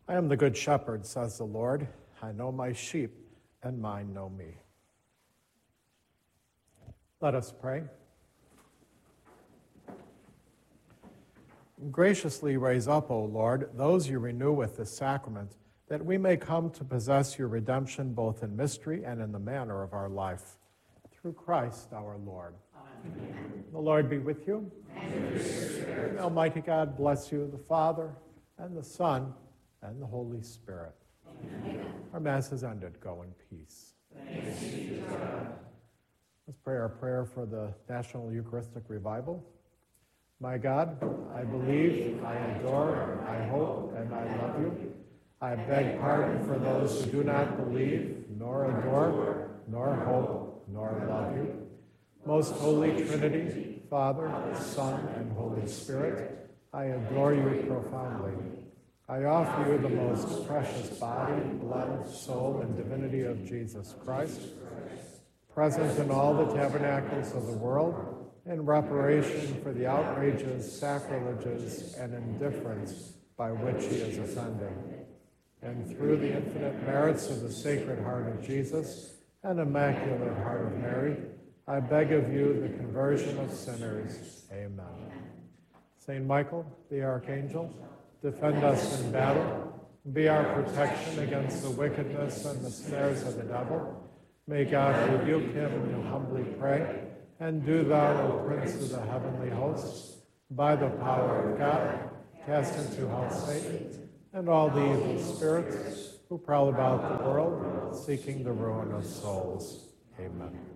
I am the good shepherd, says the Lord. I know my sheep, and mine know me. Let us pray. Graciously raise up, O Lord, those you renew with this sacrament, that we may come to possess your redemption both in mystery and in the manner of our life. Through Christ our Lord. Amen. The Lord be with you. And with your spirit. May Almighty God bless you, the Father, and the Son, and the Holy Spirit. Amen. Our Mass is ended. Go in peace. Thanks be to God. Let's pray our prayer for the National Eucharistic Revival. My God, I believe, I adore, I hope, and I love you. I beg pardon for those who do not believe, nor adore, nor hope, nor love you. Most Holy Trinity, Father, Son, and Holy Spirit, I adore you profoundly. I offer you the most precious body, blood, soul, and divinity of Jesus Christ, present in all the tabernacles of the world, in reparation for the outrages, sacrileges, and indifference by which he is offending. And through the infinite merits of the Sacred Heart of Jesus and Immaculate Heart of Mary, I beg of you the conversion of sinners. Amen. Saint Michael, the Archangel, defend us in battle, be our protection against the wickedness and the snares of the devil. May God rebuke him, we humbly pray. And do thou, O Prince of the heavenly hosts, by the power of God, cast into hell Satan and all the evil spirits who prowl about the world, seeking the ruin of souls. Amen.